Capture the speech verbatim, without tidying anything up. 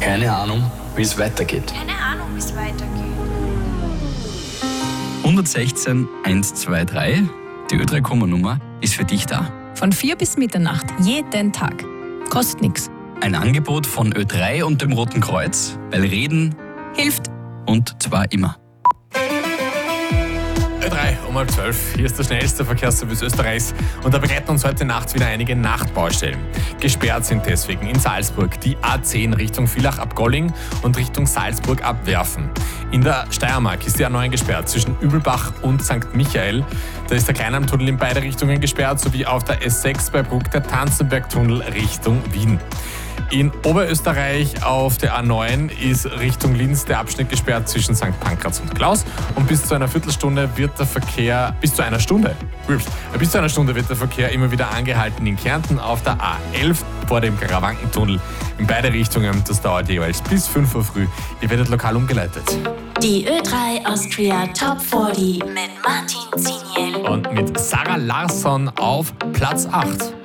Keine Ahnung, wie es weitergeht. Keine Ahnung, wie es weitergeht. hundertsechzehn hundertzweiundzwanzig, die Ö drei Komma-Nummer ist für dich da. Von vier bis Mitternacht, jeden Tag. Kostet nichts. Ein Angebot von Ö drei und dem Roten Kreuz, weil Reden Hilft. und zwar immer. Ö drei um halb zwölf. Hier ist der schnellste Verkehrsservice Österreichs und da begleiten uns heute Nacht wieder einige Nachtbaustellen. Gesperrt sind deswegen in Salzburg die A zehn Richtung Villach ab Golling und Richtung Salzburg ab Werfen. In der Steiermark ist die A neun gesperrt zwischen Übelbach und Sankt Michael. Da ist der Kleinalmtunnel in beide Richtungen gesperrt, sowie auf der S sechs bei Bruck der Tanzenbergtunnel Richtung Wien. In Oberösterreich auf der A neun ist Richtung Linz der Abschnitt gesperrt zwischen Sankt Pankraz und Klaus und bis zu einer Viertelstunde wird der Verkehr, bis zu einer Stunde, bis zu einer Stunde wird der Verkehr immer wieder angehalten in Kärnten auf der A elf vor dem Karawankentunnel in beide Richtungen. Das dauert jeweils bis fünf Uhr früh. Ihr werdet lokal umgeleitet. Die Ö drei Austria Top vierzig mit Martin Ziniel Und mit Sarah Larsson auf Platz acht.